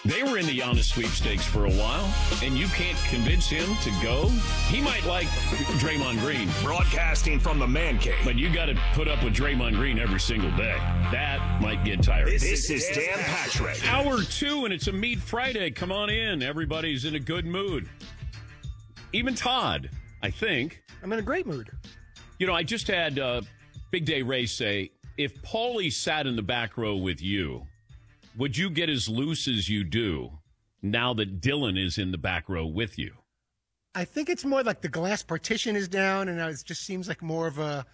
They were in the Giannis sweepstakes for a while, and you can't convince him to go. He might like Draymond Green. Broadcasting from the Man Cave. But you got to put up with Draymond Green every single day. That might get tiring. This is Dan Patrick. Hour 2, and it's a Meat Friday. Come on in. Everybody's in a good mood. Even Todd, I think. I'm in a great mood. You know, I just had Big Day Ray say, if Paulie sat in the back row with you, would you get as loose as you do now that Dylan is in the back row with you? I think it's more like the glass partition is down, and it just seems like more of a,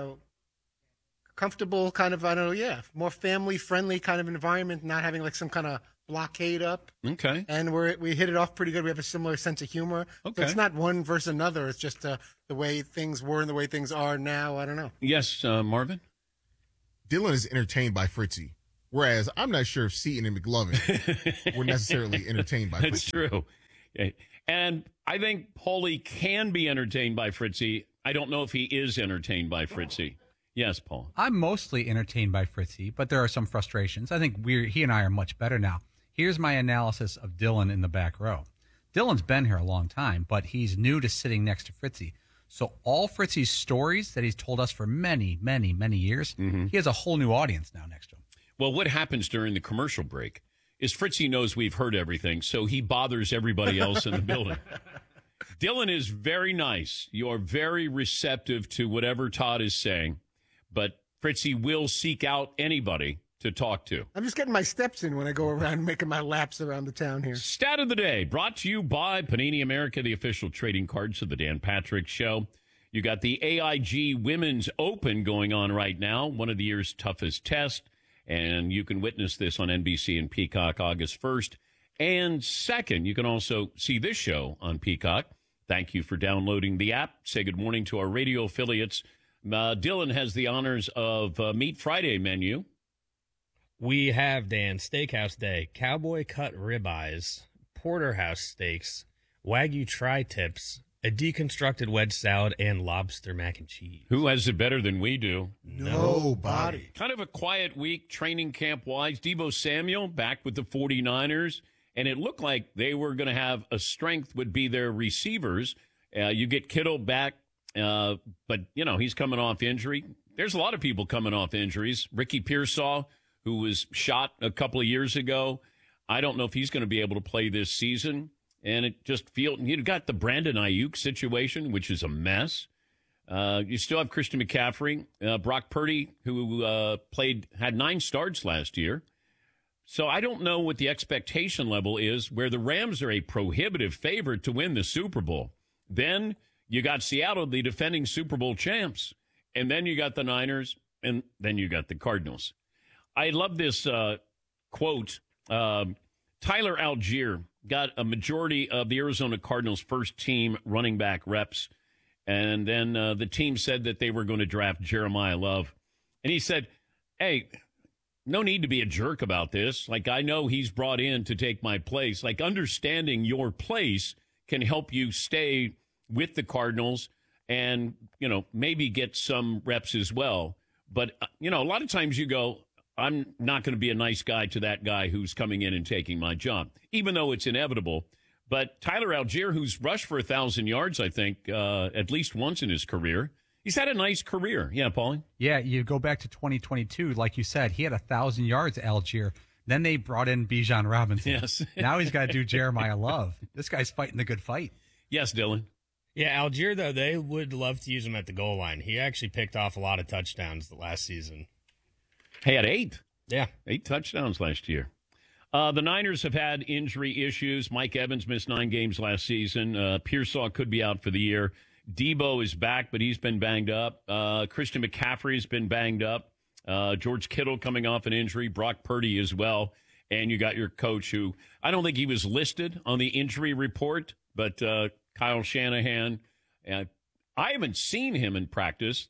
comfortable kind of, more family-friendly kind of environment, not having like some kind of blockade up. Okay. And we hit it off pretty good. We have a similar sense of humor. Okay. So it's not one versus another. It's just the way things were and the way things are now. I don't know. Yes, Marvin? Dylan is entertained by Fritzy. Whereas I'm not sure if Seton and McLovin were necessarily entertained by That's Fritzy. true. And I think Paulie can be entertained by Fritzy. I don't know if he is entertained by Fritzy. Yes, Paul. I'm mostly entertained by Fritzy, but there are some frustrations. I think he and I are much better now. Here's my analysis of Dylan in the back row. Dylan's been here a long time, but he's new to sitting next to Fritzy. So all Fritzy's stories that he's told us for many, many, many years, he has a whole new audience now next to him. Well, what happens during the commercial break is Fritzy knows we've heard everything, so he bothers everybody else in the building. Dylan is very nice. You're very receptive to whatever Todd is saying, but Fritzy will seek out anybody to talk to. I'm just getting my steps in when I go around making my laps around the town here. Stat of the day, brought to you by Panini America, the official trading cards of the Dan Patrick Show. You got the AIG Women's Open going on right now, one of the year's toughest tests. And you can witness this on NBC and Peacock August 1st and 2nd. You can also see this show on Peacock. Thank you for downloading the app. Say good morning to our radio affiliates. Dylan has the honors of Meat Friday menu. We have, Dan, Steakhouse Day, cowboy cut ribeyes, porterhouse steaks, Wagyu tri-tips, a deconstructed wedge salad, and lobster mac and cheese. Who has it better than we do? Nobody. Kind of a quiet week training camp-wise. Deebo Samuel back with the 49ers, and it looked like they were going to have a strength would be their receivers. You get Kittle back, but, he's coming off injury. There's a lot of people coming off injuries. Ricky Pearsall, who was shot a couple of years ago, I don't know if he's going to be able to play this season. And it just feels, you got the Brandon Ayuk situation, which is a mess. You still have Christian McCaffrey, Brock Purdy, who had 9 starts last year. So I don't know what the expectation level is, where the Rams are a prohibitive favorite to win the Super Bowl. Then you got Seattle, the defending Super Bowl champs. And then you got the Niners, and then you got the Cardinals. I love this quote. Tyler Algier got a majority of the Arizona Cardinals' first-team running back reps, and then the team said that they were going to draft Jeremiah Love. And he said, hey, no need to be a jerk about this. Like, I know he's brought in to take my place. Like, understanding your place can help you stay with the Cardinals and, maybe get some reps as well. But, a lot of times you go, I'm not going to be a nice guy to that guy who's coming in and taking my job, even though it's inevitable. But Tyler Algier, who's rushed for 1,000 yards, I think, at least once in his career, he's had a nice career. Yeah, Paulie? Yeah, you go back to 2022, like you said, he had 1,000 yards, Algier. Then they brought in Bijan Robinson. Yes. Now he's got to do Jeremiah Love. This guy's fighting the good fight. Yes, Dylan. Yeah, Algier, though, they would love to use him at the goal line. He actually picked off a lot of touchdowns the last season. He had 8. Yeah. 8 touchdowns last year. The Niners have had injury issues. Mike Evans missed 9 games last season. Pearsall could be out for the year. Deebo is back, but he's been banged up. Christian McCaffrey's been banged up. George Kittle coming off an injury. Brock Purdy as well. And you got your coach who, I don't think he was listed on the injury report, but Kyle Shanahan. I haven't seen him in practice.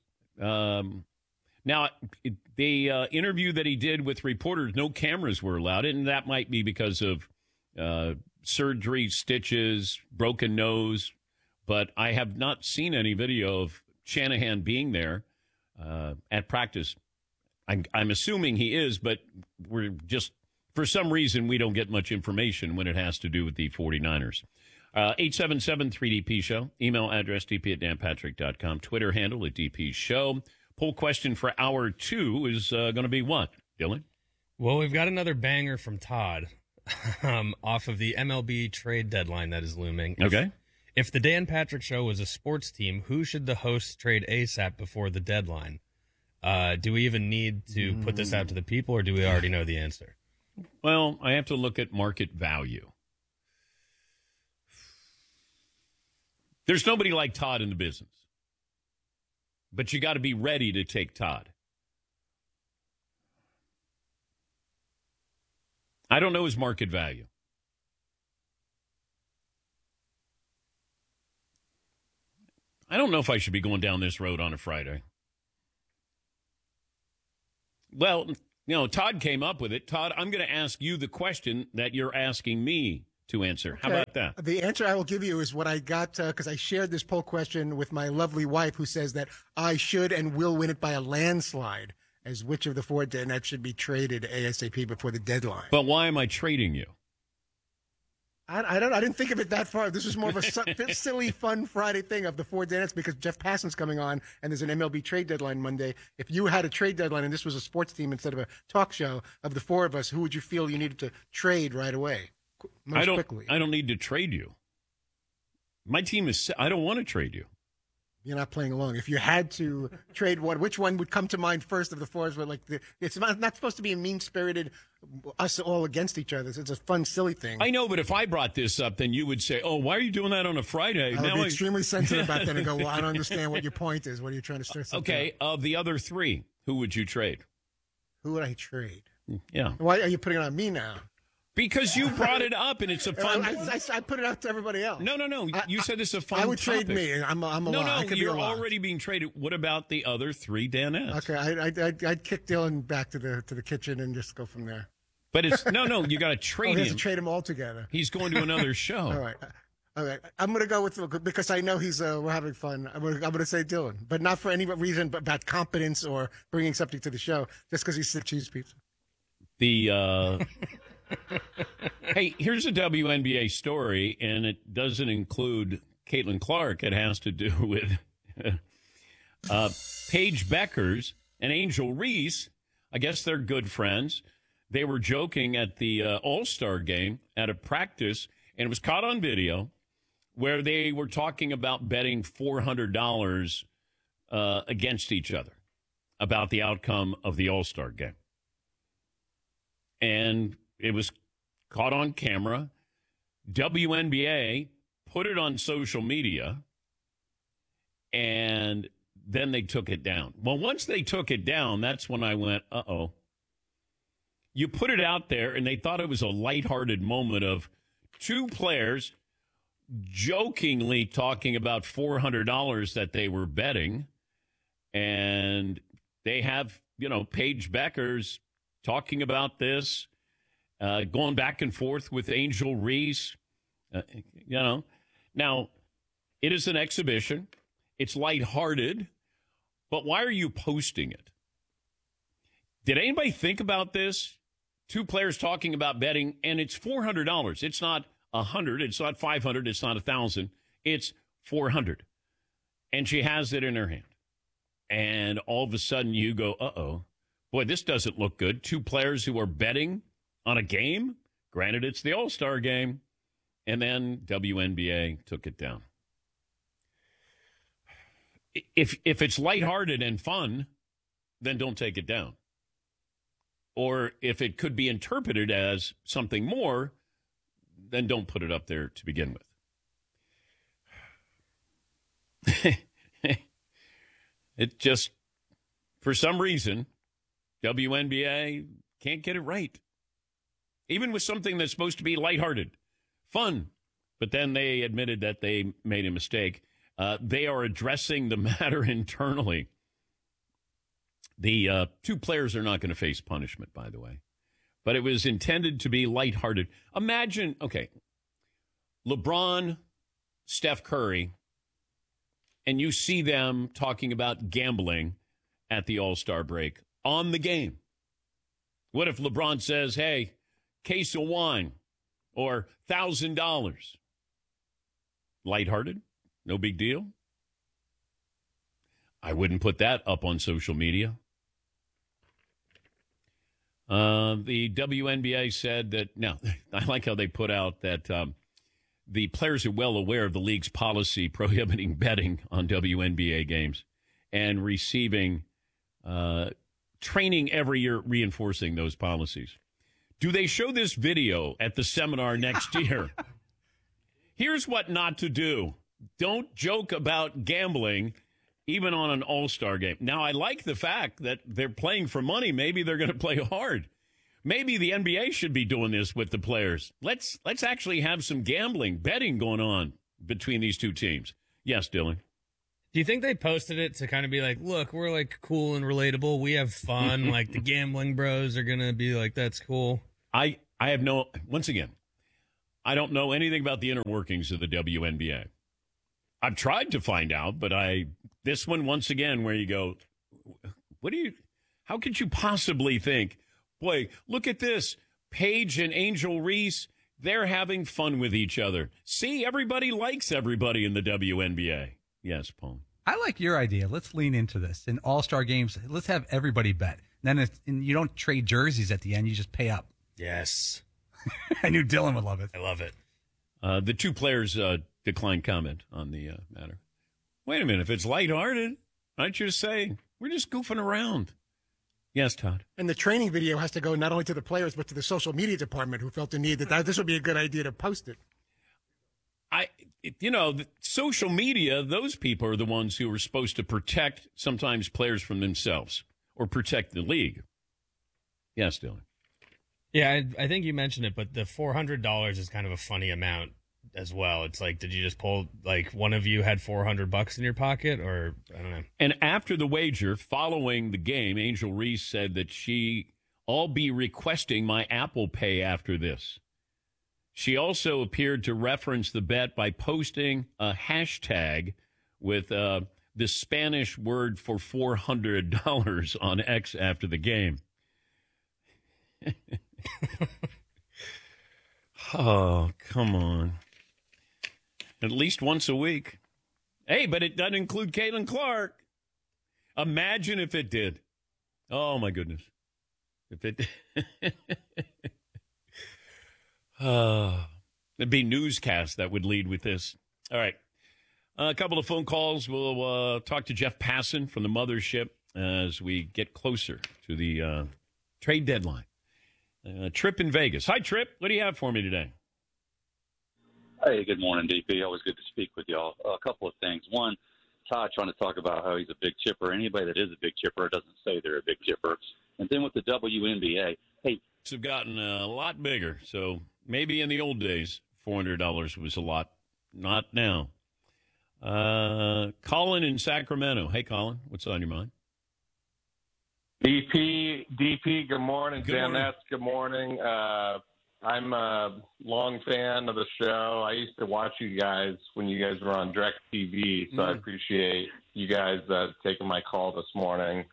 Now, the interview that he did with reporters, no cameras were allowed, and that might be because of surgery, stitches, broken nose. But I have not seen any video of Shanahan being there at practice. I'm assuming he is, but we're just For some reason, we don't get much information when it has to do with the 49ers. 877-3DP Show. Email address dp@danpatrick.com. Twitter handle at DP Show. Poll question for hour 2 is going to be what, Dylan? Well, we've got another banger from Todd off of the MLB trade deadline that is looming. Okay. If the Dan Patrick Show was a sports team, who should the hosts trade ASAP before the deadline? Do we even need to put this out to the people, or do we already know the answer? Well, I have to look at market value. There's nobody like Todd in the business. But you got to be ready to take Todd. I don't know his market value. I don't know if I should be going down this road on a Friday. Well, Todd came up with it. Todd, I'm going to ask you the question that you're asking me to answer. How about that? The answer I will give you is what I got because I shared this poll question with my lovely wife, who says that I should and will win it by a landslide, as which of the 4 Danettes should be traded ASAP before the deadline. But why am I trading you? I didn't think of it that far. This was more of a silly, fun Friday thing of the 4 Danettes because Jeff Passan's coming on and there's an MLB trade deadline Monday. If you had a trade deadline and this was a sports team instead of a talk show, of the 4 of us, who would you feel you needed to trade right away? Quickly. I don't need to trade you. My team is. I don't want to trade you. You're not playing along. If you had to trade one, which one would come to mind first of the 4s? But it's not supposed to be a mean-spirited us all against each other. It's a fun, silly thing. I know, but if I brought this up, then you would say, "Oh, why are you doing that on a Friday?" I would be extremely sensitive about that and go, "Well, I don't understand what your point is. What are you trying to stress?" Okay, of the other 3, who would you trade? Who would I trade? Yeah. Why are you putting it on me now? Because you brought it up, and it's a fun. I put it out to everybody else. No. You said it's a fun. I would topic. trade me. I'm a lot. I could you're be a lot. already being traded. What about the other 3 Danettes? Okay, I'd kick Dylan back to the kitchen and just go from there. But it's no. You got to trade he has him. to trade him all together. He's going to another show. All right. I'm going to go with because I know we're having fun. I'm going to say Dylan, but not for any reason but about competence or bringing something to the show. Just because he's sick cheese pizza. Hey, here's a WNBA story, and it doesn't include Caitlin Clark. It has to do with Paige Beckers and Angel Reese. I guess they're good friends. They were joking at the All-Star game at a practice, and it was caught on video, where they were talking about betting $400 against each other about the outcome of the All-Star game. And it was caught on camera. WNBA put it on social media, and then they took it down. Well, once they took it down, that's when I went, uh-oh. You put it out there, and they thought it was a lighthearted moment of 2 players jokingly talking about $400 that they were betting, and they have, Paige Beckers talking about this, going back and forth with Angel Reese, Now, it is an exhibition. It's lighthearted, but why are you posting it? Did anybody think about this? 2 players talking about betting, and it's $400. It's not $100. It's not $500. It's not $1,000. It's $400. And she has it in her hand. And all of a sudden you go, uh-oh. Boy, this doesn't look good. 2 players who are betting on a game. Granted, it's the All-Star game. And then WNBA took it down. If it's lighthearted and fun, then don't take it down. Or if it could be interpreted as something more, then don't put it up there to begin with. It just, for some reason, WNBA can't get it right. Even with something that's supposed to be lighthearted, fun. But then they admitted that they made a mistake. They are addressing the matter internally. The 2 players are not going to face punishment, by the way. But it was intended to be lighthearted. Imagine, okay, LeBron, Steph Curry, and you see them talking about gambling at the All-Star break on the game. What if LeBron says, hey, case of wine or $1,000. Lighthearted? No big deal? I wouldn't put that up on social media. The WNBA said that, now, I like how they put out that the players are well aware of the league's policy prohibiting betting on WNBA games and receiving training every year reinforcing those policies. Do they show this video at the seminar next year? Here's what not to do. Don't joke about gambling even on an all-star game. Now, I like the fact that they're playing for money. Maybe they're going to play hard. Maybe the NBA should be doing this with the players. Let's actually have some gambling, betting going on between these two teams. Yes, Dylan. Do you think they posted it to kind of be like, look, we're like cool and relatable. We have fun. Like the gambling bros are going to be like, that's cool. I have no, once again, I don't know anything about the inner workings of the WNBA. I've tried to find out, but this one, once again, where you go, how could you possibly think, boy, look at this. Paige and Angel Reese, they're having fun with each other. See, everybody likes everybody in the WNBA. Yes, Paul. I like your idea. Let's lean into this. In all-star games, let's have everybody bet. And then you don't trade jerseys at the end. You just pay up. Yes. I knew Dylan would love it. I love it. The two players declined comment on the matter. Wait a minute. If it's lighthearted, I just say we're just goofing around. Yes, Todd. And the training video has to go not only to the players, but to the social media department who felt the need that this would be a good idea to post it. The social media, those people are the ones who are supposed to protect sometimes players from themselves or protect the league. Yes, Dylan. Yeah, I think you mentioned it, but the $400 is kind of a funny amount as well. It's like, did you just pull, like, one of you had $400 in your pocket, or I don't know. And after the wager, following the game, Angel Reese said that I'll be requesting my Apple Pay after this. She also appeared to reference the bet by posting a hashtag with the Spanish word for $400 on X after the game. Oh, come on. At least once a week. Hey, but it doesn't include Caitlin Clark. Imagine if it did. Oh, my goodness. If it it'd be newscast that would lead with this. All right. A couple of phone calls. We'll talk to Jeff Passan from the Mothership as we get closer to the trade deadline. Trip in Vegas. Hi, Trip. What do you have for me today? Hey, good morning, DP. Always good to speak with y'all. A couple of things. One, Todd trying to talk about how he's a big chipper. Anybody that is a big chipper doesn't say they're a big chipper. And then with the WNBA, hey. Have gotten a lot bigger. So maybe in the old days, $400 was a lot. Not now. Colin in Sacramento. Hey, Colin, what's on your mind? DP, good morning. Good morning. Ness, good morning. I'm a long fan of the show. I used to watch you guys when you guys were on DirecTV, so I appreciate you guys taking my call this morning.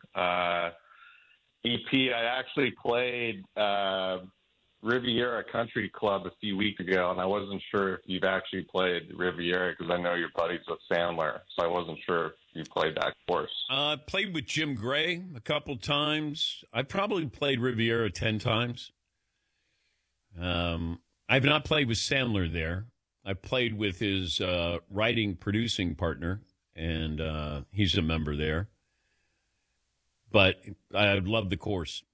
EP, I actually played Riviera Country Club a few weeks ago, and I wasn't sure if you've actually played Riviera because I know you're buddies with Sandler, so I wasn't sure if you played that course. I played with Jim Gray a couple times. I probably played Riviera 10 times. I've not played with Sandler there. I played with his writing, producing partner, and he's a member there. But I love the course.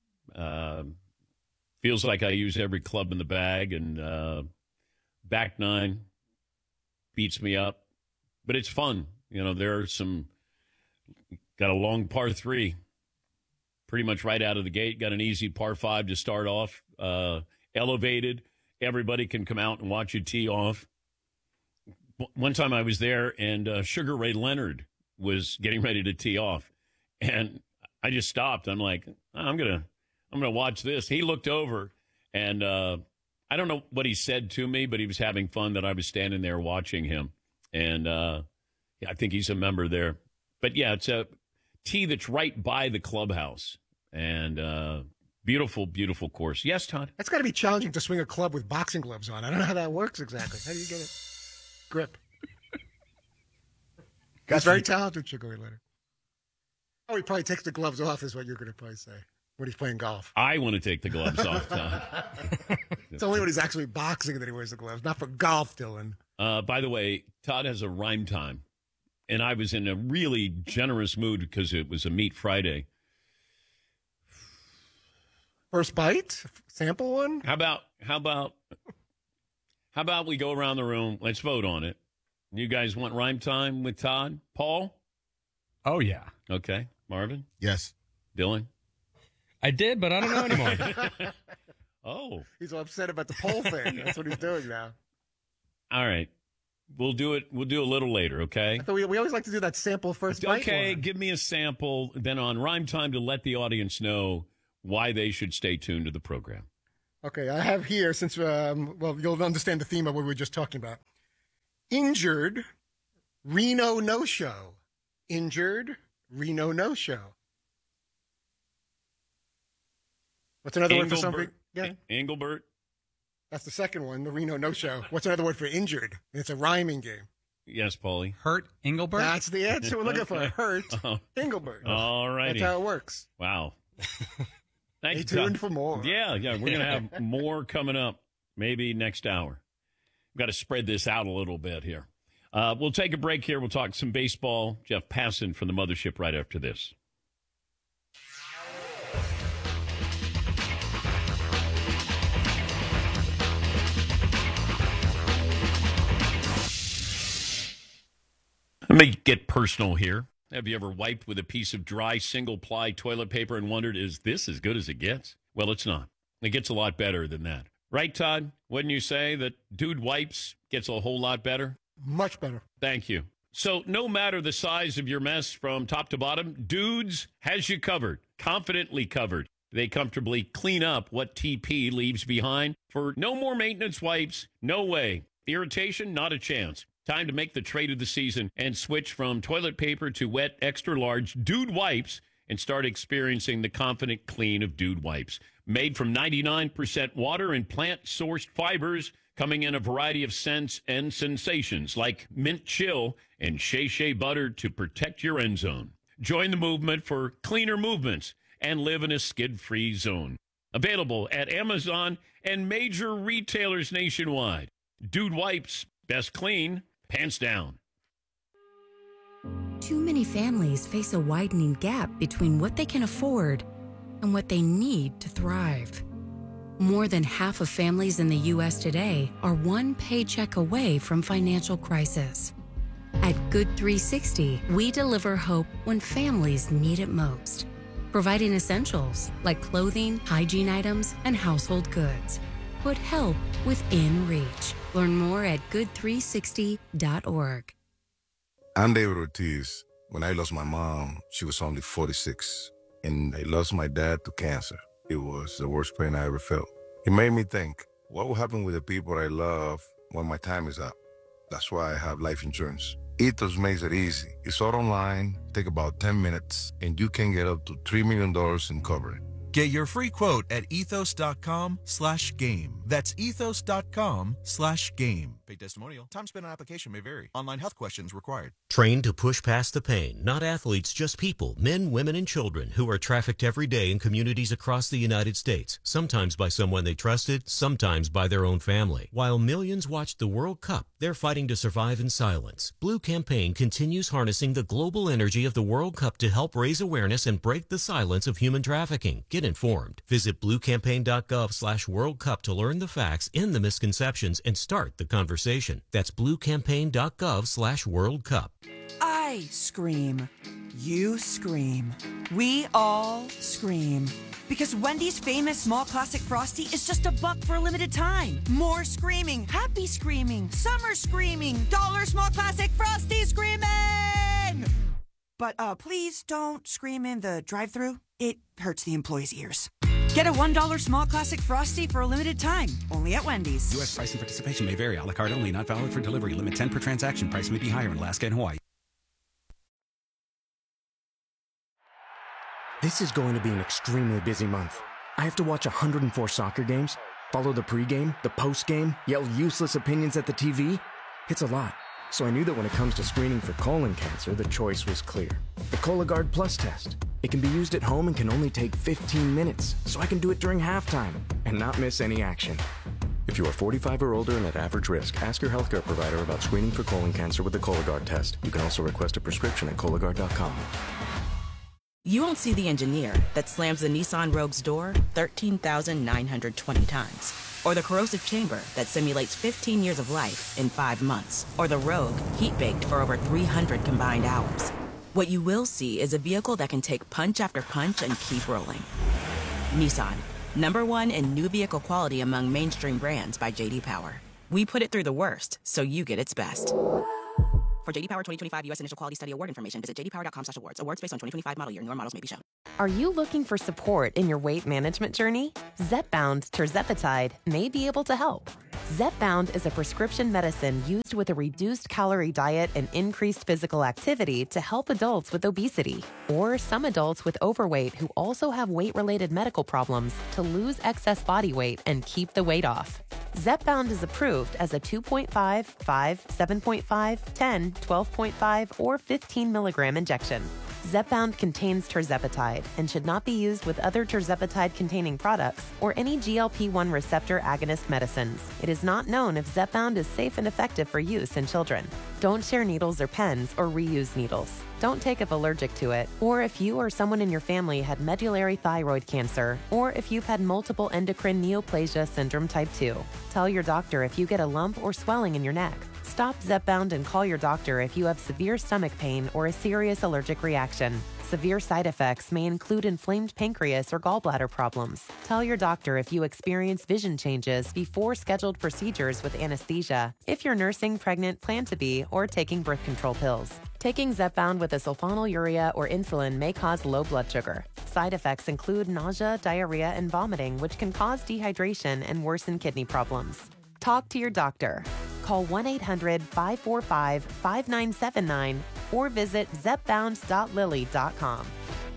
Feels like I use every club in the bag, and back nine beats me up. But it's fun. You know, there are got a long par three, pretty much right out of the gate. Got an easy par five to start off. Elevated. Everybody can come out and watch you tee off. One time I was there, and Sugar Ray Leonard was getting ready to tee off. And I just stopped. I'm like, I'm gonna watch this. He looked over, and I don't know what he said to me, but he was having fun that I was standing there watching him. And I think he's a member there. But, yeah, it's a tee that's right by the clubhouse. And Beautiful, beautiful course. Yes, Todd? That's got to be challenging to swing a club with boxing gloves on. I don't know how that works exactly. How do you get it? Grip. He's very talented, Chigori Leonard. Oh, he probably takes the gloves off is what you're going to probably say when he's playing golf. I want to take the gloves off, Todd. It's only when he's actually boxing that he wears the gloves, not for golf, Dylan. By the way, Todd has a rhyme time, and I was in a really generous mood because it was a Meat Friday. First bite? Sample one? How about we go around the room? Let's vote on it. You guys want rhyme time with Todd? Paul? Oh, yeah. Okay. Marvin? Yes. Dylan? I did, but I don't know anymore. Oh. He's all upset about the poll thing. That's what he's doing now. All right. We'll do it. We'll do a little later, okay? I thought we always like to do that sample first bite. Okay, one. give me a sample, then on rhyme time to let the audience know why they should stay tuned to the program. Okay, I have here, since, you'll understand the theme of what we were just talking about. Injured, Reno no-show. Injured, Reno no-show. What's another word for something? Yeah. Engelbert. That's the second one, the Reno no-show. What's another word for injured? It's a rhyming game. Yes, Paulie. Hurt Engelbert? That's the answer we're looking for. Hurt Engelbert. All righty. That's how it works. Wow. Stay tuned for more. Yeah, we're going to have more coming up maybe next hour. We've got to spread this out a little bit here. We'll take a break here. We'll talk some baseball. Jeff Passan from the Mothership right after this. Let me get personal here. Have you ever wiped with a piece of dry single-ply toilet paper and wondered, is this as good as it gets? Well, it's not. It gets a lot better than that. Right, Todd? Wouldn't you say that Dude Wipes gets a whole lot better? Much better. Thank you. So no matter the size of your mess from top to bottom, Dudes has you covered, confidently covered. They comfortably clean up what TP leaves behind. For no more maintenance wipes, no way. Irritation, not a chance. Time to make the trade of the season and switch from toilet paper to wet, extra-large Dude Wipes and start experiencing the confident clean of Dude Wipes. Made from 99% water and plant-sourced fibers, coming in a variety of scents and sensations like mint chill and Shea Shea butter to protect your end zone. Join the movement for cleaner movements and live in a skid-free zone. Available at Amazon and major retailers nationwide. Dude Wipes, best clean, pants down. Too many families face a widening gap between what they can afford and what they need to thrive. More than half of families in the U.S. today are one paycheck away from financial crisis. At Good 360, we deliver hope when families need it most, providing essentials like clothing, hygiene items, and household goods. Put help within reach. Learn more at good360.org. I'm David Ortiz. When I lost my mom, she was only 46, and I lost my dad to cancer. It was the worst pain I ever felt. It made me think, what will happen with the people I love when my time is up? That's why I have life insurance. Ethos makes it easy. It's all online, take about 10 minutes, and you can get up to $3 million in coverage. Get your free quote at ethos.com/game. That's ethos.com/game. Paid testimonial. Time spent on application may vary. Online health questions required. Trained to push past the pain. Not athletes, just people, men, women, and children who are trafficked every day in communities across the United States. Sometimes by someone they trusted, sometimes by their own family. While millions watched the World Cup, they're fighting to survive in silence. Blue Campaign continues harnessing the global energy of the World Cup to help raise awareness and break the silence of human trafficking. Get informed. Visit bluecampaign.gov/World Cup to learn the facts, end the misconceptions, and start the conversation. That's bluecampaign.gov/World Cup. I scream. You scream. We all scream. Because Wendy's famous small classic Frosty is just $1 for a limited time. More screaming, happy screaming, summer screaming, dollar small classic Frosty screaming! But please don't scream in the drive-thru. It hurts the employees' ears. Get a $1 small classic Frosty for a limited time, only at Wendy's. U.S. price and participation may vary. A la carte only, not valid for delivery. Limit 10 per transaction. Price may be higher in Alaska and Hawaii. This is going to be an extremely busy month. I have to watch 104 soccer games, follow the pregame, the postgame, yell useless opinions at the TV. It's a lot. So I knew that when it comes to screening for colon cancer, the choice was clear. The Cologuard Plus test. It can be used at home and can only take 15 minutes, so I can do it during halftime and not miss any action. If you are 45 or older and at average risk, ask your healthcare provider about screening for colon cancer with the Cologuard test. You can also request a prescription at Cologuard.com. You won't see the engineer that slams the Nissan Rogue's door 13,920 times. Or the corrosive chamber that simulates 15 years of life in 5 months. Or the Rogue heat-baked for over 300 combined hours. What you will see is a vehicle that can take punch after punch and keep rolling. Nissan, #1 in new vehicle quality among mainstream brands by J.D. Power. We put it through the worst, so you get its best. For J.D. Power 2025 U.S. Initial Quality Study Award information, visit jdpower.com/awards. Awards based on 2025 model year. Newer models may be shown. Are you looking for support in your weight management journey? Zepbound tirzepatide may be able to help. Zepbound is a prescription medicine used with a reduced calorie diet and increased physical activity to help adults with obesity or some adults with overweight who also have weight-related medical problems to lose excess body weight and keep the weight off. Zepbound is approved as a 2.5, 5, 7.5, 10, 12.5, or 15 milligram injection. Zepbound contains tirzepatide and should not be used with other tirzepatide-containing products or any GLP-1 receptor agonist medicines. It is not known if Zepbound is safe and effective for use in children. Don't share needles or pens or reuse needles. Don't take if allergic to it, or if you or someone in your family had medullary thyroid cancer, or if you've had multiple endocrine neoplasia syndrome type 2. Tell your doctor if you get a lump or swelling in your neck. Stop Zepbound and call your doctor if you have severe stomach pain or a serious allergic reaction. Severe side effects may include inflamed pancreas or gallbladder problems. Tell your doctor if you experience vision changes before scheduled procedures with anesthesia, if you're nursing, pregnant, plan to be, or taking birth control pills. Taking Zepbound with a sulfonylurea or insulin may cause low blood sugar. Side effects include nausea, diarrhea, and vomiting, which can cause dehydration and worsen kidney problems. Talk to your doctor. Call 1-800-545-5979 or visit zepbound.lily.com.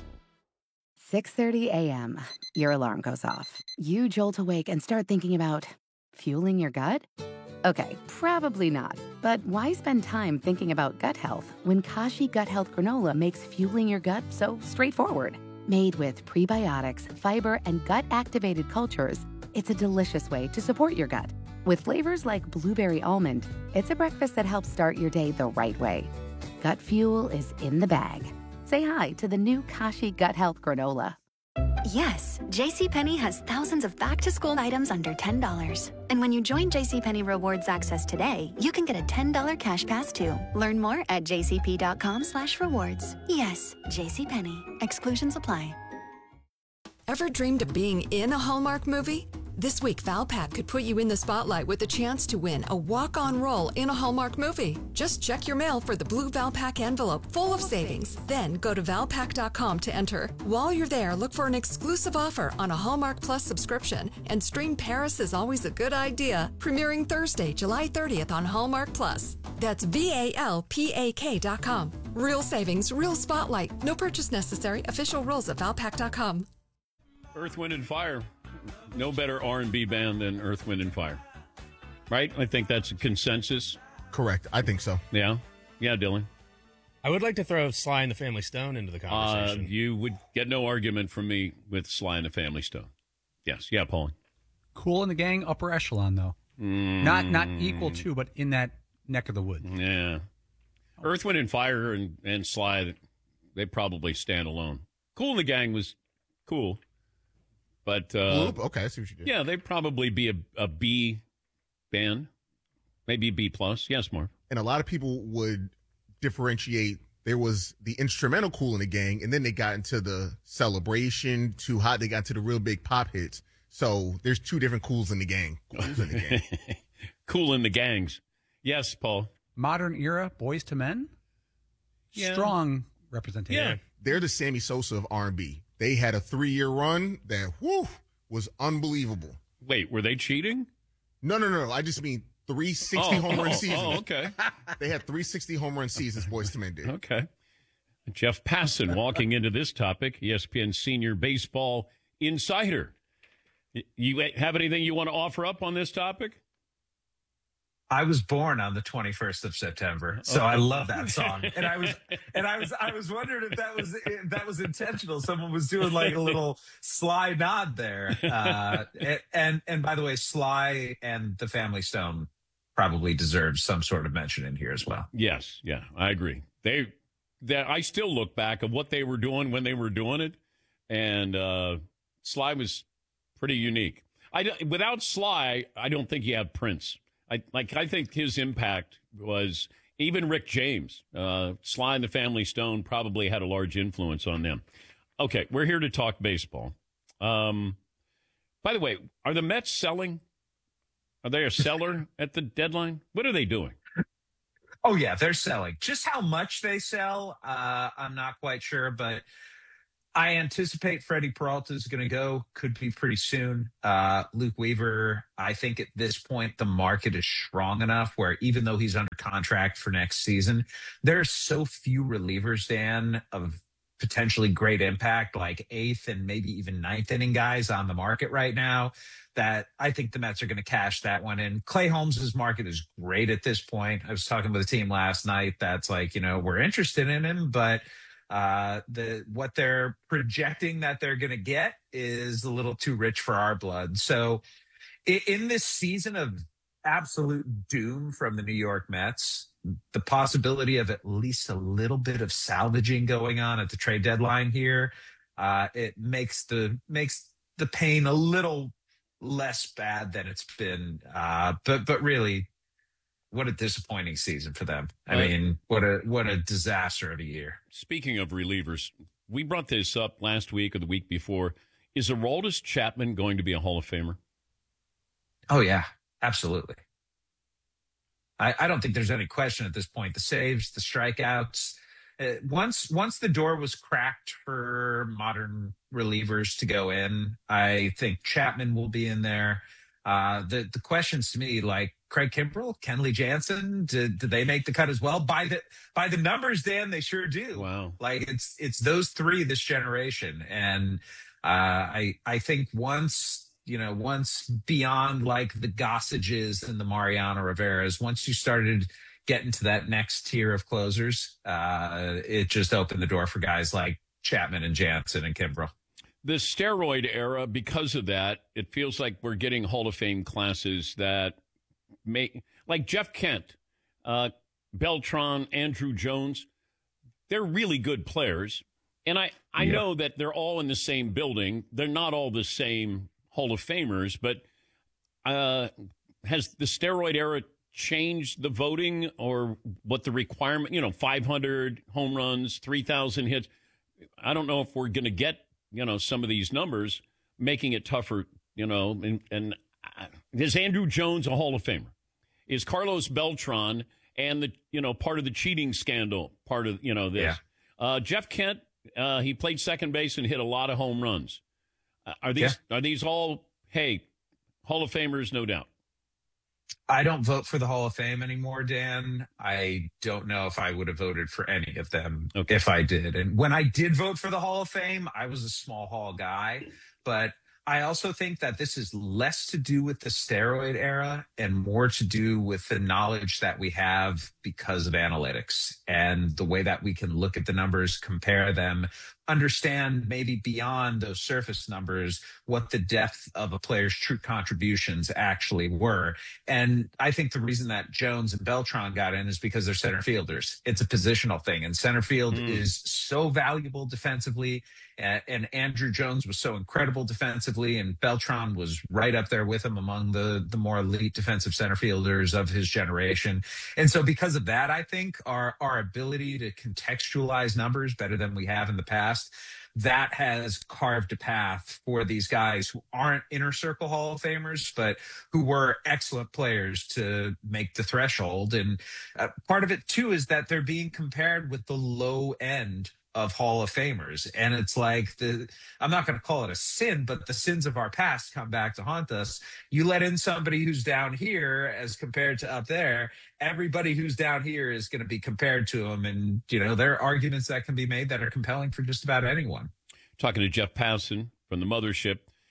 6:30 a.m. Your alarm goes off. You jolt awake and start thinking about fueling your gut? Okay, probably not. But why spend time thinking about gut health when Kashi Gut Health Granola makes fueling your gut so straightforward? Made with prebiotics, fiber, and gut-activated cultures, it's a delicious way to support your gut. With flavors like blueberry almond, it's a breakfast that helps start your day the right way. Gut fuel is in the bag. Say hi to the new Kashi Gut Health Granola. Yes, JCPenney has thousands of back-to-school items under $10. And when you join JCPenney Rewards Access today, you can get a $10 cash pass too. Learn more at jcp.com/rewards. Yes, JCPenney. Exclusions apply. Ever dreamed of being in a Hallmark movie? This week, Valpak could put you in the spotlight with a chance to win a walk-on role in a Hallmark movie. Just check your mail for the blue Valpak envelope full of savings. Then go to valpak.com to enter. While you're there, look for an exclusive offer on a Hallmark Plus subscription and stream Paris is Always a Good Idea, premiering Thursday, July 30th on Hallmark Plus. That's VALPAK.com. Real savings, real spotlight. No purchase necessary. Official rules at valpak.com. Earth, Wind, and Fire. No better R&B band than Earth, Wind, and Fire. Right? I think that's a consensus. Correct. I think so. Yeah. Yeah, Dylan. I would like to throw Sly and the Family Stone into the conversation. You would get no argument from me with Sly and the Family Stone. Yes. Yeah, Paul. Kool and the Gang, upper echelon, though. Not equal to, but in that neck of the woods. Yeah. Earth, Wind, and Fire and Sly, they probably stand alone. Kool and the Gang was cool. But okay, I see what you did. Yeah, they'd probably be a B band, maybe B plus. Yes, Marv. And a lot of people would differentiate. There was the instrumental Kool and the Gang, and then they got into the Celebration, Too Hot. They got into the real big pop hits. So there's two different Kools in the Gang. Kools in the Gang. Kool in the Gangs. Yes, Paul. Modern era, Boys to Men. Yeah. Strong representation. Yeah, they're the Sammy Sosa of R&B. They had a 3-year run that, was unbelievable. Wait, were they cheating? No. I just mean 360 home run seasons. Oh, okay. They had 360 home run seasons, Boys to Men did. Okay. Jeff Passan walking into this topic, ESPN senior baseball insider. You have anything you want to offer up on this topic? I was born on the 21st of September, so I love that song. And I was wondering if that was intentional. Someone was doing like a little sly nod there. And by the way, Sly and the Family Stone probably deserves some sort of mention in here as well. Yes, yeah, I agree. I still look back at what they were doing when they were doing it, and Sly was pretty unique. Without Sly, I don't think you have Prince. I think his impact was even Rick James. Sly and the Family Stone probably had a large influence on them. Okay, we're here to talk baseball. By the way, are the Mets selling? Are they a seller at the deadline? What are they doing? Oh, yeah, they're selling. Just how much they sell, I'm not quite sure, but I anticipate Freddie Peralta is going to go. Could be pretty soon. Luke Weaver, I think at this point, the market is strong enough where even though he's under contract for next season, there are so few relievers, Dan, of potentially great impact, like 8th and maybe even 9th inning guys on the market right now, that I think the Mets are going to cash that one in. Clay Holmes' market is great at this point. I was talking with a team last night that's like, we're interested in him, but what they're projecting that they're going to get is a little too rich for our blood. So in this season of absolute doom from the New York Mets, the possibility of at least a little bit of salvaging going on at the trade deadline here, it makes the pain a little less bad than it's been. But really, what a disappointing season for them. I mean, what a disaster of a year. Speaking of relievers, we brought this up last week or the week before. Is Aroldis Chapman going to be a Hall of Famer? Oh, yeah, absolutely. I don't think there's any question at this point. The saves, the strikeouts. Once the door was cracked for modern relievers to go in, I think Chapman will be in there. The questions to me, like Craig Kimbrell, Kenley Jansen, did they make the cut as well? By the numbers, Dan, they sure do. Wow. Like it's those three this generation. And I think once beyond like the Gossages and the Mariano Riveras, once you started getting to that next tier of closers, it just opened the door for guys like Chapman and Jansen and Kimbrell. The steroid era, because of that, it feels like we're getting Hall of Fame classes that like Jeff Kent, Beltran, Andrew Jones, they're really good players. And I know that they're all in the same building. They're not all the same Hall of Famers, but has the steroid era changed the voting or what the requirement, 500 home runs, 3,000 hits? I don't know if we're going to get some of these numbers, making it tougher, and is Andrew Jones a Hall of Famer? Is Carlos Beltran and the, part of the cheating scandal, part of, this? Yeah. Jeff Kent, he played second base and hit a lot of home runs. Are these all, hey, Hall of Famers, no doubt? I don't vote for the Hall of Fame anymore, Dan. I don't know if I would have voted for any of them if I did. And when I did vote for the Hall of Fame, I was a small hall guy. But I also think that this is less to do with the steroid era and more to do with the knowledge that we have because of analytics and the way that we can look at the numbers, compare them, understand maybe beyond those surface numbers what the depth of a player's true contributions actually were. And I think the reason that Jones and Beltran got in is because they're center fielders. It's a positional thing, and center field is so valuable defensively. And Andrew Jones was so incredible defensively, and Beltran was right up there with him among the more elite defensive center fielders of his generation. And so because of that, I think our ability to contextualize numbers better than we have in the past, that has carved a path for these guys who aren't inner circle Hall of Famers, but who were excellent players to make the threshold. And part of it, too, is that they're being compared with the low end of Hall of Famers. And it's like I'm not going to call it a sin, but the sins of our past come back to haunt us. You let in somebody who's down here as compared to up there, everybody who's down here is going to be compared to them. And, there are arguments that can be made that are compelling for just about anyone. Talking to Jeff Passan from the Mothership.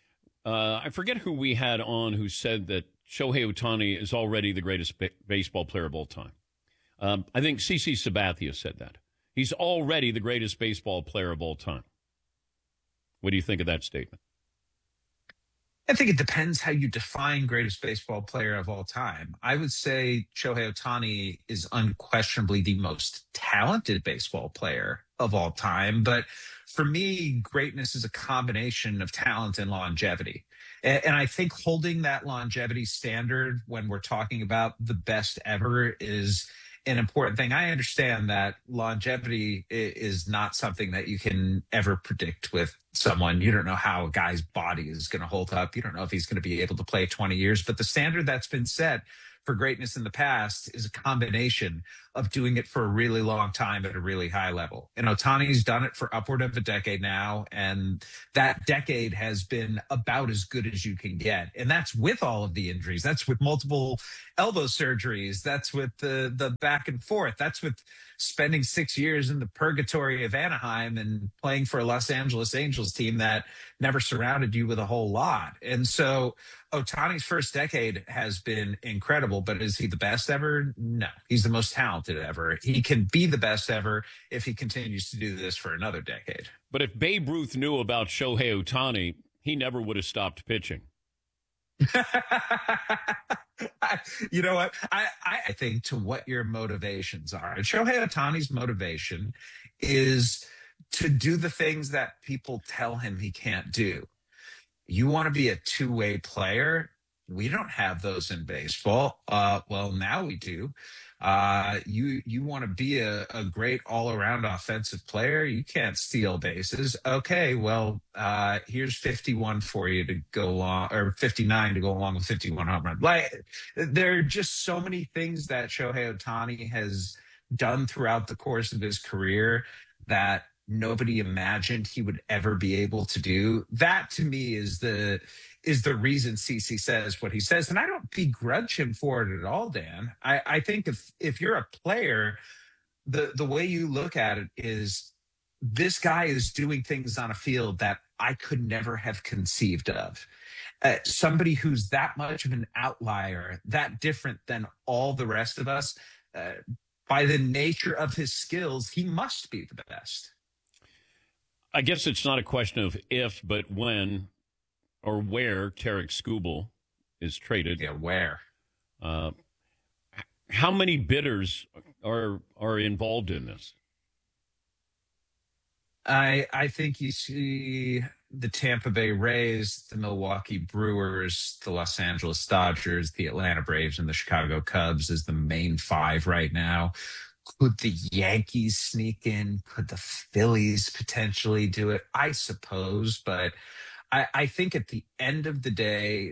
I forget who we had on who said that Shohei Ohtani is already the greatest baseball player of all time. I think CC Sabathia said that. He's already the greatest baseball player of all time. What do you think of that statement? I think it depends how you define greatest baseball player of all time. I would say Shohei Ohtani is unquestionably the most talented baseball player of all time. But for me, greatness is a combination of talent and longevity. And I think holding that longevity standard when we're talking about the best ever is an important thing. I understand that longevity is not something that you can ever predict with someone. You don't know how a guy's body is going to hold up. You don't know if he's going to be able to play 20 years. But the standard that's been set for greatness in the past is a combination of doing it for a really long time at a really high level. And Ohtani's done it for upward of a decade now. And that decade has been about as good as you can get. And that's with all of the injuries. That's with multiple elbow surgeries. That's with the back and forth. That's with spending 6 years in the purgatory of Anaheim and playing for a Los Angeles Angels team that never surrounded you with a whole lot. And so Ohtani's first decade has been incredible, but is he the best ever? No, he's the most talented ever. He can be the best ever if he continues to do this for another decade. But if Babe Ruth knew about Shohei Ohtani, he never would have stopped pitching. You know what? I think to what your motivations are. And Shohei Ohtani's motivation is to do the things that people tell him he can't do. You want to be a two-way player? We don't have those in baseball. Well, now we do. You want to be a great all-around offensive player? You can't steal bases. Okay, well, here's 51 for you to go along, or 59 to go along with 51 home runs. Like, there are just so many things that Shohei Ohtani has done throughout the course of his career that nobody imagined he would ever be able to do. That to me is the reason CC says what he says. And I don't begrudge him for it at all, Dan. I think if you're a player, the way you look at it is this guy is doing things on a field that I could never have conceived of. Somebody who's that much of an outlier, that different than all the rest of us, by the nature of his skills, he must be the best. I guess it's not a question of if, but when or where Tarek Skubal is traded. Yeah, where? How many bidders are involved in this? I think you see the Tampa Bay Rays, the Milwaukee Brewers, the Los Angeles Dodgers, the Atlanta Braves, and the Chicago Cubs as the main five right now. Could the Yankees sneak in? Could the Phillies potentially do it? I suppose, but I think at the end of the day,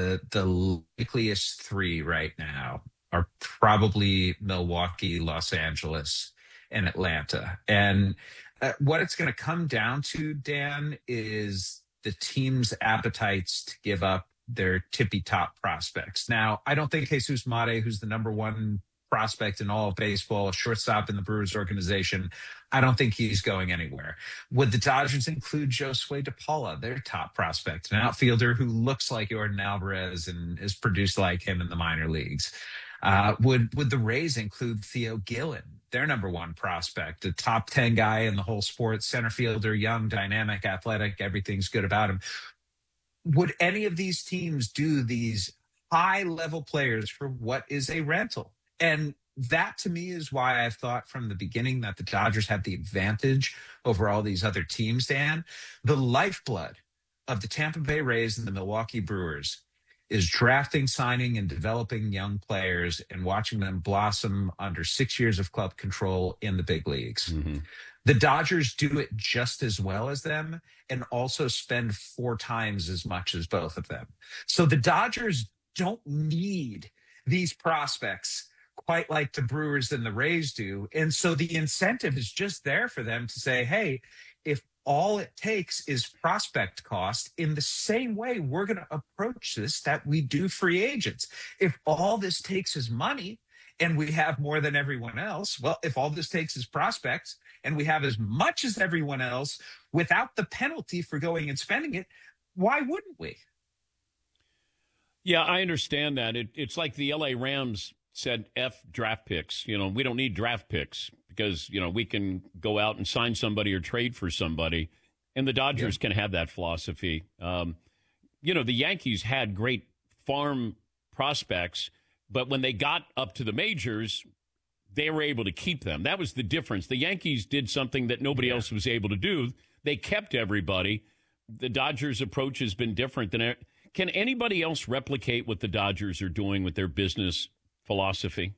the likeliest three right now are probably Milwaukee, Los Angeles, and Atlanta. And what it's going to come down to, Dan, is the team's appetites to give up their tippy-top prospects. Now, I don't think Jesus Mate, who's the number one prospect in all of baseball, a shortstop in the Brewers organization, I don't think he's going anywhere. Would the Dodgers include Josue DePaula, their top prospect, an outfielder who looks like Yordan Alvarez and is produced like him in the minor leagues? Would the Rays include Theo Gillen, their number one prospect, a top 10 guy in the whole sport, center fielder, young, dynamic, athletic, everything's good about him? Would any of these teams do these high-level players for what is a rental? And that, to me, is why I've thought from the beginning that the Dodgers have the advantage over all these other teams, Dan. The lifeblood of the Tampa Bay Rays and the Milwaukee Brewers is drafting, signing, and developing young players and watching them blossom under 6 years of club control in the big leagues. Mm-hmm. The Dodgers do it just as well as them and also spend 4 times as much as both of them. So the Dodgers don't need these prospects quite like the Brewers and the Rays do. And so the incentive is just there for them to say, hey, if all it takes is prospect cost, in the same way we're going to approach this that we do free agents. If all this takes is money and we have more than everyone else, well, if all this takes is prospects and we have as much as everyone else without the penalty for going and spending it, why wouldn't we? Yeah, I understand that. It's like the L.A. Rams said, F draft picks. We don't need draft picks because, we can go out and sign somebody or trade for somebody. And the Dodgers can have that philosophy. The Yankees had great farm prospects, but when they got up to the majors, they were able to keep them. That was the difference. The Yankees did something that nobody else was able to do. They kept everybody. The Dodgers' approach has been different than it. Can anybody else replicate what the Dodgers are doing with their business philosophy?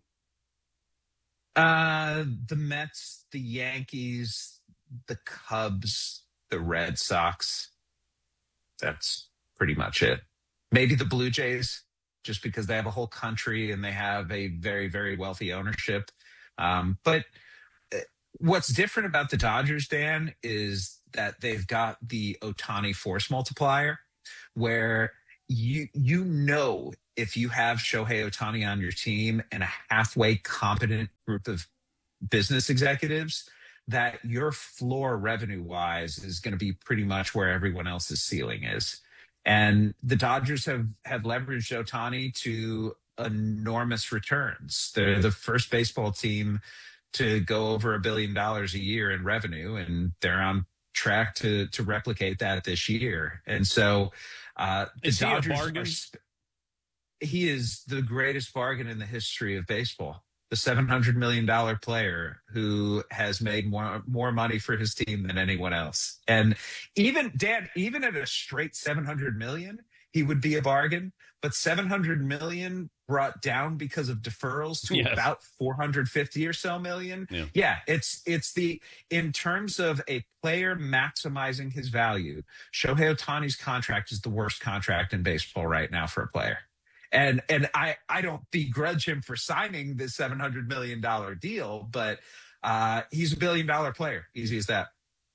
The Mets, the Yankees, the Cubs, the Red Sox. That's pretty much it. Maybe the Blue Jays, just because they have a whole country and they have a very, very wealthy ownership. But what's different about the Dodgers, Dan, is that they've got the Ohtani force multiplier, where if you have Shohei Ohtani on your team and a halfway competent group of business executives, that your floor revenue-wise is going to be pretty much where everyone else's ceiling is. And the Dodgers have leveraged Ohtani to enormous returns. They're the first baseball team to go over $1 billion a year in revenue, and they're on track to replicate that this year. And so is he a bargain? He is the greatest bargain in the history of baseball. The $700 million player who has made more money for his team than anyone else. And even at a straight $700 million, he would be a bargain. But $700 million brought down because of deferrals to about $450 or so million. It's in terms of a player maximizing his value, Shohei Ohtani's contract is the worst contract in baseball right now for a player. And I don't begrudge him for signing this $700 million deal, but he's a $1 billion player. Easy as that.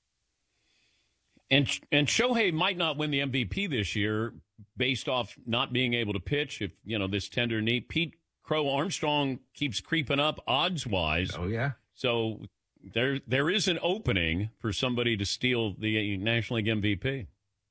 And Shohei might not win the MVP this year based off not being able to pitch. If this tender knee, Pete Crow Armstrong keeps creeping up odds wise. Oh yeah. So there is an opening for somebody to steal the National League MVP.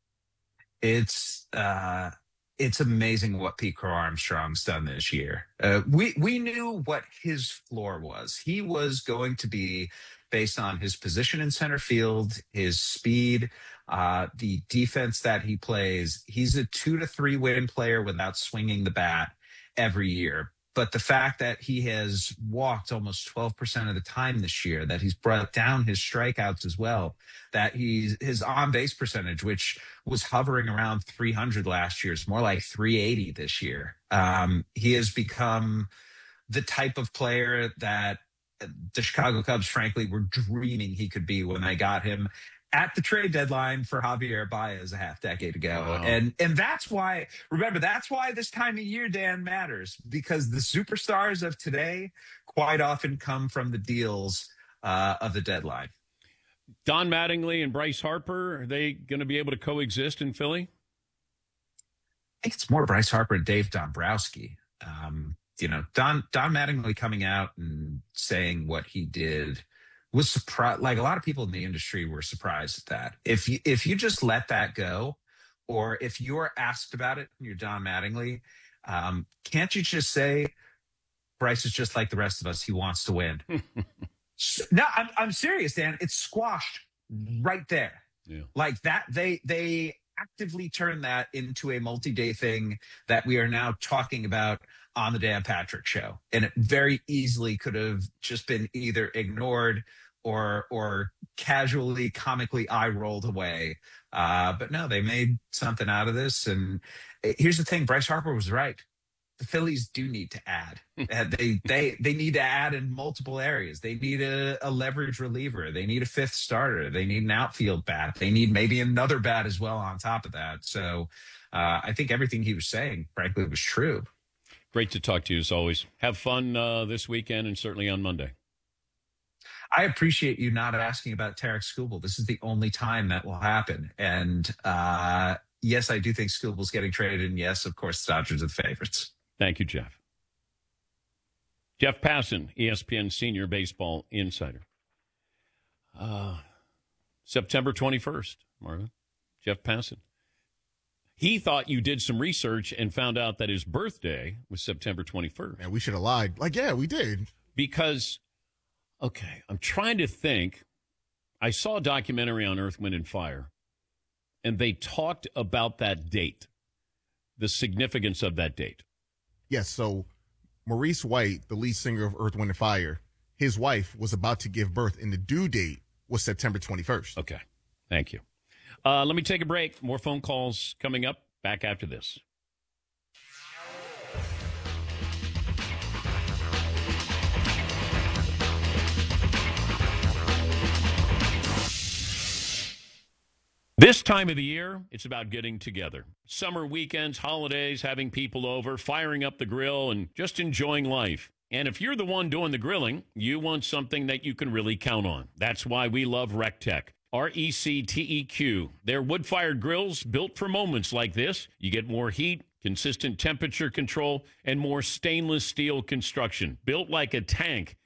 It's amazing what Pete Crow Armstrong's done this year. We knew what his floor was. He was going to be based on his position in center field, his speed, the defense that he plays. He's a 2 to 3 win player without swinging the bat every year. But the fact that he has walked almost 12% of the time this year, that he's brought down his strikeouts as well, that his on-base percentage, which was hovering around 300 last year, is more like 380 this year. He has become the type of player that the Chicago Cubs, frankly, were dreaming he could be when they got him at the trade deadline for Javier Baez a half decade ago. Wow. And that's why, remember, that's why this time of year, Dan, matters, because the superstars of today quite often come from the deals of the deadline. Don Mattingly and Bryce Harper, are they going to be able to coexist in Philly? I think it's more Bryce Harper and Dave Dombrowski. Don Mattingly coming out and saying what he did was surprised. Like, a lot of people in the industry were surprised at that. If you just let that go, or if you're asked about it and you're Don Mattingly, can't you just say Bryce is just like the rest of us? He wants to win. No, I'm serious, Dan. It's squashed right there. Yeah. Like that, they actively turned that into a multi-day thing that we are now talking about on the Dan Patrick Show. And it very easily could have just been either ignored or casually, comically eye-rolled away. But no, they made something out of this. And here's the thing, Bryce Harper was right. The Phillies do need to add. They need to add in multiple areas. They need a leverage reliever. They need a fifth starter. They need an outfield bat. They need maybe another bat as well on top of that. So I think everything he was saying, frankly, was true. Great to talk to you as always. Have fun this weekend and certainly on Monday. I appreciate you not asking about Tarek Skubal. This is the only time that will happen. And yes, I do think Skubal's getting traded. And yes, of course, the Dodgers are the favorites. Thank you, Jeff. Jeff Passan, ESPN Senior Baseball Insider. September 21st, Marvin. Jeff Passan. He thought you did some research and found out that his birthday was September 21st. Man, we should have lied. Like, yeah, we did. Because, okay, I'm trying to think. I saw a documentary on Earth, Wind, and Fire, and they talked about that date, the significance of that date. Yes, so Maurice White, the lead singer of Earth, Wind, and Fire, his wife was about to give birth, and the due date was September 21st. Okay, thank you. Let me take a break. More phone calls coming up. Back after this. This time of the year, it's about getting together. Summer weekends, holidays, having people over, firing up the grill, and just enjoying life. And if you're the one doing the grilling, you want something that you can really count on. That's why we love RecTech. RECTEQ. They're wood-fired grills built for moments like this. You get more heat, consistent temperature control, and more stainless steel construction. Built like a tank.